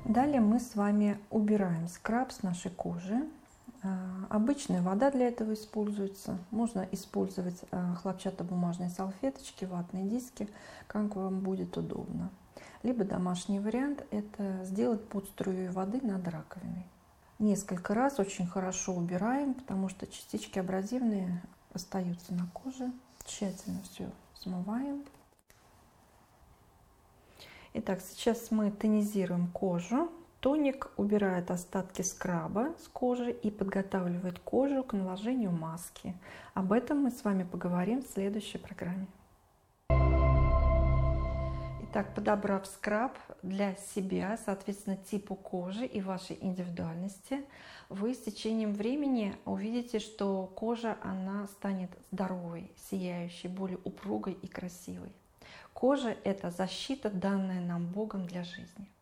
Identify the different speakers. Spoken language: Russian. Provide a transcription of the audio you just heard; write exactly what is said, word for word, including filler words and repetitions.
Speaker 1: Далее мы с вами убираем скраб с нашей кожи. Обычная вода для этого используется. Можно использовать хлопчатобумажные салфеточки, ватные диски, как вам будет удобно. Либо домашний вариант – это сделать под струей воды над раковиной. Несколько раз очень хорошо убираем, потому что частички абразивные остаются на коже. Тщательно все смываем. Итак, сейчас мы тонизируем кожу. Тоник убирает остатки скраба с кожи и подготавливает кожу к наложению маски. Об этом мы с вами поговорим в следующей программе. Итак, подобрав скраб для себя, соответственно, типу кожи и вашей индивидуальности, вы с течением времени увидите, что кожа она станет здоровой, сияющей, более упругой и красивой. Кожа – это защита, данная нам Богом для жизни.